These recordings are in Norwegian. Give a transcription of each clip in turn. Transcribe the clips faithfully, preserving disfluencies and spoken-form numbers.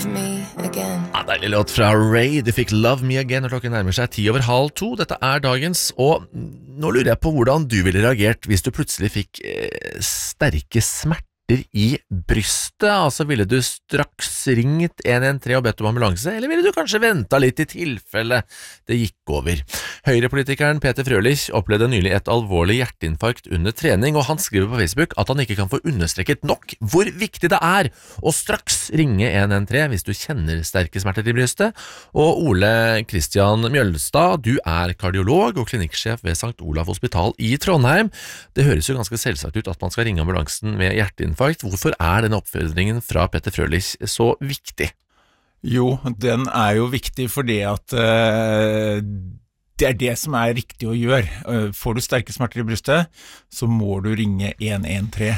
love me again. Ja, deilig låt fra Ray. Du fikk Love Me Again, og klokken nærmer seg ti over halv to. Dette er dagens, og nå lurer jeg på hvordan du ville reagert hvis du plutselig fikk eh, sterke smerter i brystet. Altså, ville du straks ringt en en tre og bedt om ambulanse, eller ville du kanskje ventet litt i tilfelle det gikk over? Høyrepolitikeren Peter Frølich opplevde nylig et alvorlig hjerteinfarkt under trening, og han skriver på Facebook at han ikke kan få understreket nok hvor viktig det er å straks ringe en en tre hvis du kjenner sterke smerter i brystet. Og Ole Kristian Mjølstad, du er kardiolog og klinikksjef ved Sankt Olav Hospital i Trondheim. Det høres jo ganske selvsagt ut at man skal ringe ambulansen med hjerteinfarkt. Hvorfor er denne oppfordringen fra Peter Frølich så viktig? Jo, den er jo viktig fordi at uh, det er det som er riktig å gjøre. Uh, får du sterke smerter i brystet, så må du ringe en en tre.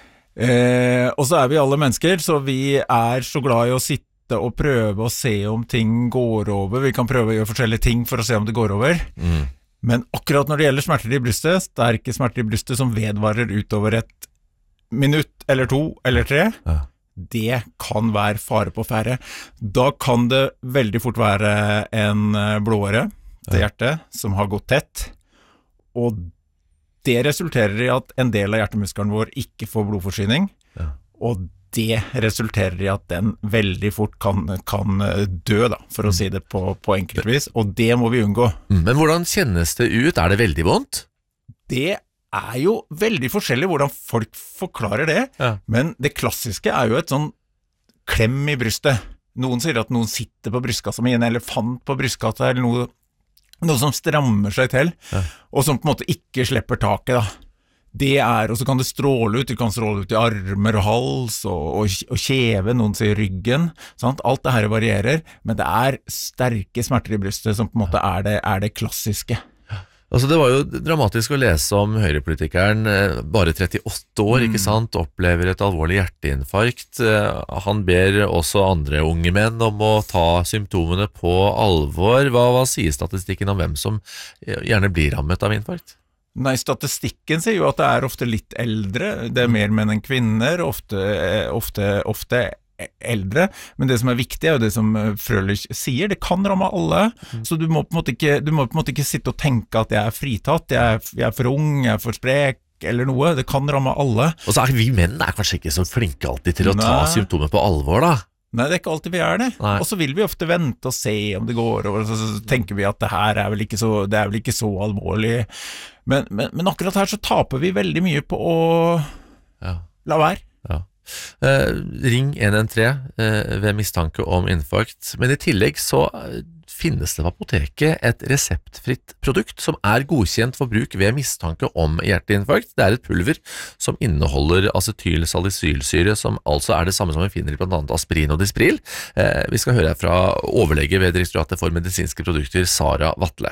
Uh, og så er vi alle mennesker, så vi er så glad i å sitte og prøve å se om ting går over. Vi kan prøve å gjøre forskjellige ting for å se om det går over. Mm. Men akkurat når det gjelder smerter i brystet, sterke smerter i brystet som vedvarer utover et minutt eller to eller tre, ja. Det kan være fare på ferde. Da kan det veldig fort være en blååre til hjertet som har gått tett, og det resulterer i at en del av hjertemuskelen vår ikke får blodforsyning, ja. Og det resulterer i at den veldig fort kan, kan dø, da, for å si det på, på enkelt vis, og det må vi unngå. Men hvordan kjennes det ut? Er det veldig vondt? Det er jo veldig forskjellig hvordan folk forklarer det, ja. Men det klassiske er jo et sånn klem i brystet. Noen sier at noen sitter på brystkassa med en elefant på brystkassa, eller noe, noe som strammer seg til, ja. Og som på en måte ikke slipper taket, da. Det er, og så kan det stråle ut, det kan stråle ut i armer og hals, og, og, og kjeve, noen sier ryggen, sant? Alt det her varierer, men det er sterke smerter i brystet som på en måte er det, er det klassiske. Altså, det var jo dramatisk å lese om høyrepolitikeren, bare trettiåtte år, mm. ikke sant, opplever et alvorlig hjerteinfarkt. Han ber også andre unge menn om å ta symptomene på alvor. Hva, hva sier statistikken om hvem som gjerne blir rammet av infarkt? Nei, statistikken sier jo at det er ofte litt eldre, det er mer menn enn kvinner, ofte, ofte, ofte eldre, men det som er viktig er jo det som Frølich sier, det kan ramme alle, mm. så du må, på en måte ikke, du må på en måte ikke sitte og tenke at jeg er fritatt, jeg er, jeg er for ung, jeg er for sprek, eller noe, det kan ramme alle. Og så er vi menn er kanskje ikke så flinke alltid til å Nei. ta symptomer på alvor, da? Nei, det er ikke alltid vi er det. Nei. Og så vil vi ofte vente og se om det går over, og så tenker vi at det her er vel ikke så, det er vel ikke så alvorlig. Men, men, men akkurat her så taper vi veldig mye på å ja. la være. Ja. Eh, ring en en tre eh, ved mistanke om infarkt, men i tillegg så finnes det på apoteket et reseptfritt produkt som er godkjent for bruk ved mistanke om hjerteinfarkt. Det er et pulver som inneholder acetylsalicylsyre, som altså er det samme som vi finner i blant annet aspirin og Dispril. Eh, vi skal høre fra overlege ved Direktoratet for medisinske produkter, Sara Vatle.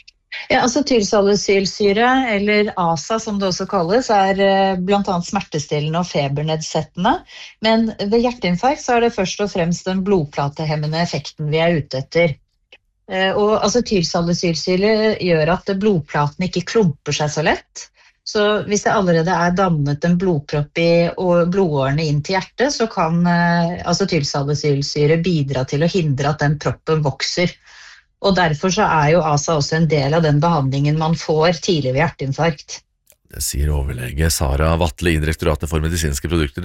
Ja, acetylsalicylsyre, eller A S A som det også kalles, er blant annet smertestillende og febernedsettende, men ved hjerteinfarkt så er det først og fremst den blodplatehemmende effekten vi er ute etter. Og acetylsalicylsyre gjør at blodplatene ikke klumper seg så lett, så hvis det allerede er dannet en blodpropp i blodårene inn til hjertet, så kan acetylsalicylsyre bidra til å hindre at den proppen vokser. Og derfor så er jo A S A også en del av den behandlingen man får tidlig ved hjerteinfarkt. Det sier overlege Sara Vatle i Direktoratet for medisinske produkter.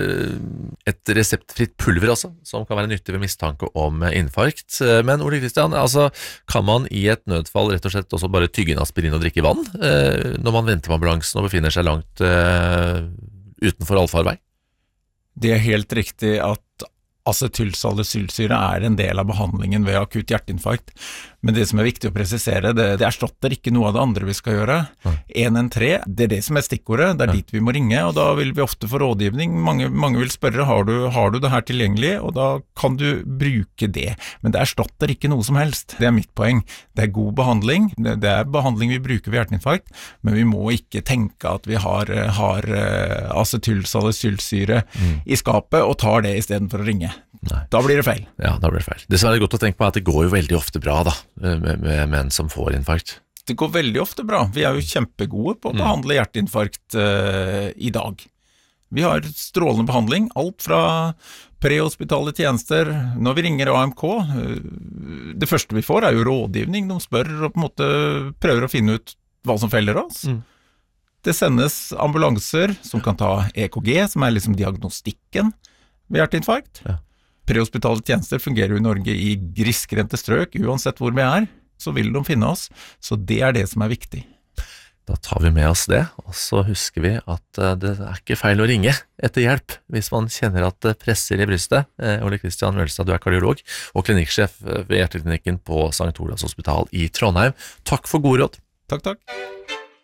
Et reseptfritt pulver altså, som kan være nyttig ved mistanke om infarkt. Men Ole Kristian, altså, kan man i et nødfall rett og slett også bare tygge en aspirin og drikke vann når man venter på ambulansen og befinner seg langt uh, utenfor allfarvei? Det er helt riktig at acetylsalicylsyre er en del av behandlingen ved akutt hjerteinfarkt, men det som er viktig å presisere, det, det erstatter ikke noe av det andre vi skal gjøre. en en tre, det er det som er stikkordet, det er dit vi må ringe, og da vil vi ofte få rådgivning. Mange, mange vil spørre, har du, har du det her tilgjengelig? Og da kan du bruke det, men det erstatter ikke noe som helst. Det er mitt poeng. Det er god behandling, det, det er behandling vi bruker ved hjerteinfarkt, men vi må ikke tenke at vi har, har acetylsalicylsyre mm. i skapet og tar det i stedet for å ringe. Nei. Da blir det feil. Ja, da blir det feil. Det som er godt å tenke på er at det går jo veldig ofte bra da, med, med menn som får infarkt. Det går veldig ofte bra. Vi er jo kjempegode på å behandle hjerteinfarkt uh, i dag. Vi har strålende behandling, alt fra Prehospitale tjenester, når vi ringer A M K, det første vi får er jo rådgivning, de spør og på en måte prøver å finne ut hva som feller oss. Mm. Det sendes ambulanser som kan ta E K G, som er liksom diagnostikken ved hjerteinfarkt. Ja. Prehospitale tjenester fungerer jo i Norge i grisgrendte strøk, uansett hvor vi er, så vil de finne oss, så det er det som er viktig. Da tar vi med oss det, og så husker vi at det er ikke feil å ringe etter hjelp hvis man kjenner at det presser i brystet. Ole Kristian Wølstad, du er kardiolog og klinikksjef ved hjerteklinikken på Sankt Olavs hospital i Trondheim. Takk for god råd. Takk, takk.